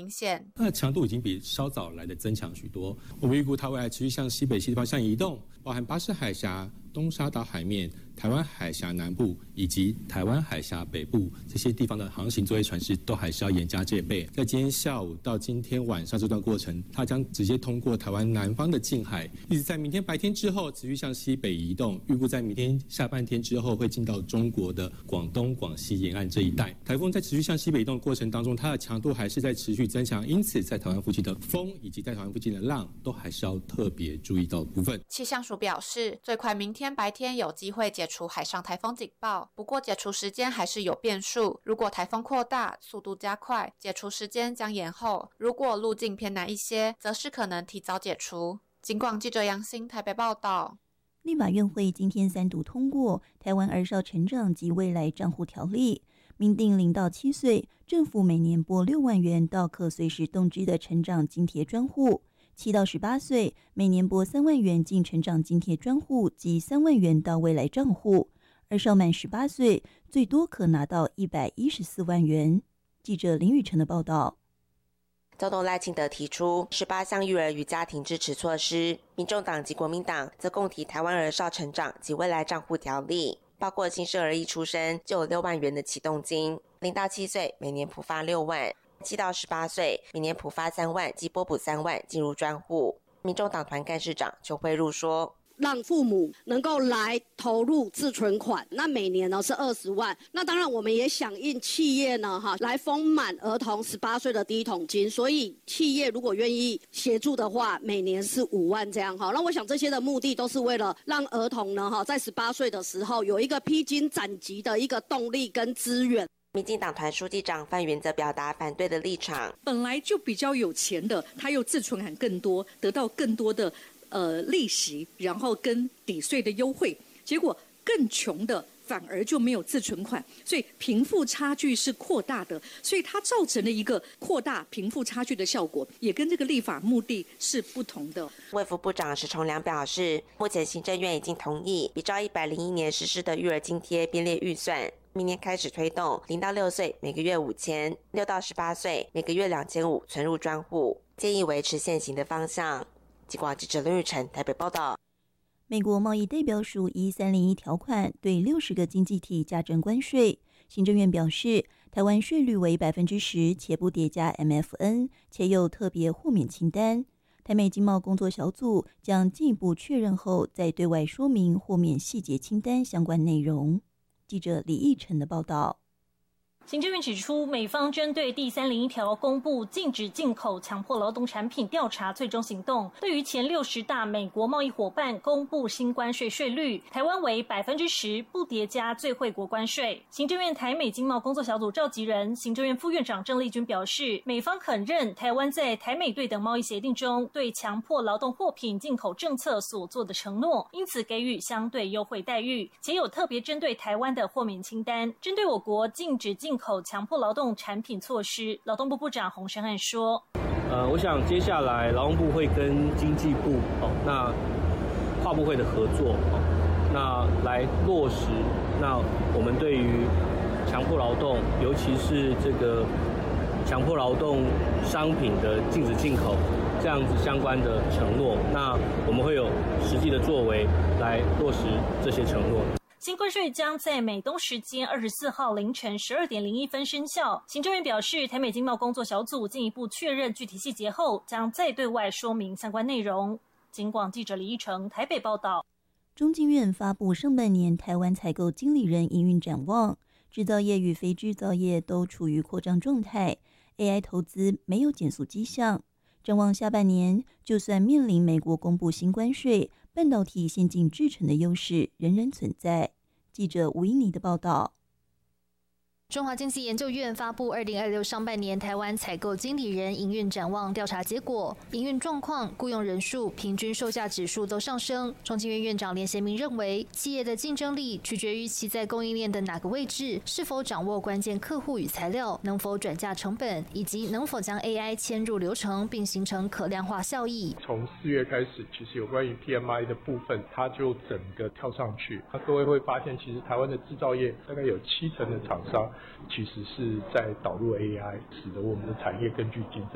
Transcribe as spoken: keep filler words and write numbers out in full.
明显。 它的强度已经比稍早来的增强许多。我们预估它未来持续向西北西的方向移动，包含巴士海峡、东沙岛海面、台湾海峡南部以及台湾海峡北部这些地方的航行作业船只都还是要严加戒备。在今天下午到今天晚上这段过程，它将直接通过台湾南方的近海，一直在明天白天之后持续向西北移动，预估在明天下半天之后会进到中国的广东、广西沿岸这一带。台风在持续向西北移动的过程当中，它的强度还是在持续增强，因此在台湾附近的风以及在台湾附近的浪都还是要特别注意到的部分。 气象署表示，最快明天白天有机会解除海上台风警报，不过解除时间还是有变数。如果台风扩大，速度加快，解除时间将延后；如果路径偏南一些，则是可能提早解除。警广记者杨欣台北报道。 立法院会今天三读通过《台湾儿少成长及未来账户条例》，明定零到七岁政府每年拨六万元到可随时动支的成长津贴专户，七到十八岁每年拨三万元进成长津贴专户及三万元到未来账户，儿少满十八岁最多可拿到一百一十四万元。记者林宇成的报道。 总统赖清德提出十八项育儿与家庭支持措施，民众党及国民党则共提台湾儿少成长及未来账户条例，包括新生儿一出生就有六万元的启动金，零到七岁每年普发六万，七到十八岁每年普发三万及拨补三万进入专户。民众党团干事长邱慧茹说， 让父母能够来投入自存款，那每年呢是二十万。那当然我们也响应企业呢哈来丰满儿童十八岁的第一桶金，所以企业如果愿意协助的话，每年是五万这样哈。那我想这些的目的都是为了让儿童呢哈在十八岁的时候有一个披荆斩棘的一个动力跟资源。 民进党团书记长范云则表达反对的立场， 本来就比较有钱的，他又自存款更多，得到更多的呃利息，然后跟抵税的优惠，结果更穷的反而就没有自存款，所以贫富差距是扩大的，所以它造成了一个扩大贫富差距的效果，也跟这个立法目的是不同的。 卫福部长石崇良表示，目前行政院已经同意比照一百零一年实施的育儿津贴编列预算，明年开始推动零到六岁每个月五千，六到十八岁每个月两千五存入专户，建议维持现行的方向。警广记者林玉成台北报道。 美国贸易代表署依三零一条款对六十个经济体加征关税。行政院表示，台湾税率为百分之十，且不叠加 M F N， 且有特别豁免清单。台美经贸工作小组将进一步确认后，再对外说明豁免细节清单相关内容。记者李义成的报道。 行政院指出，美方针对第三零一条公布禁止进口强迫劳动产品调查最终行动，对于前六十大美国贸易伙伴公布新关税税率，台湾为百分之十，不叠加最惠国关税。行政院台美经贸工作小组召集人、行政院副院长郑丽君表示，美方肯认台湾在台美对等贸易协定中对强迫劳动货品进口政策所做的承诺，因此给予相对优惠待遇，且有特别针对台湾的豁免清单，针对我国禁止进口强迫劳动产品措施。劳动部部长洪申翰说， 呃，我想接下来劳动部会跟经济部哦，那跨部会的合作哦，那来落实那我们对于强迫劳动，尤其是这个强迫劳动商品的禁止进口这样子相关的承诺，那我们会有实际的作为来落实这些承诺。 新关税将在美东时间二十四号凌晨十二点零一分生效。行政院表示，台美经贸工作小组进一步确认具体细节后，将再对外说明相关内容。警广记者李义成台北报道。 中经院发布上半年台湾采购经理人营运展望，制造业与非制造业都处于扩张状态 ，A I 投资没有减速迹象。展望下半年，就算面临美国公布新关税，半导体先进制程的优势仍然存在。记者吴英妮的报道。 中华经济研究院发布二零二六上半年台湾采购经理人营运展望调查结果，营运状况、雇用人数、平均售价指数都上升。中经院院长连贤明认为，企业的竞争力取决于其在供应链的哪个位置，是否掌握关键客户与材料，能否转嫁成本，以及能否将 A I 嵌入流程并形成可量化效益。 从四月开始，其实有关于 P M I 的部分，它就整个跳上去。那各位会发现，其实台湾的制造业大概有七成的厂商其实是在导入 A I， 使得我们的产业更具竞争